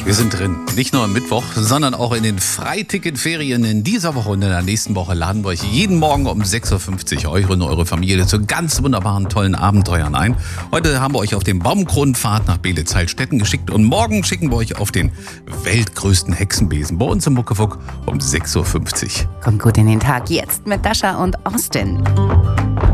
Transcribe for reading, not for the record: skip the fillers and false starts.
Wir sind drin. Nicht nur am Mittwoch, sondern auch in den Freiticketferien in dieser Woche und in der nächsten Woche laden wir euch jeden Morgen um 6.50 Uhr euch und eure Familie zu ganz wunderbaren, tollen Abenteuern ein. Heute haben wir euch auf den Baumkronenpfad nach Beelitz-Heilstätten geschickt und morgen schicken wir euch auf den weltgrößten Hexenbesen bei uns im Muckefuck um 6.50 Uhr. Kommt gut in den Tag jetzt mit Dasha und Austin.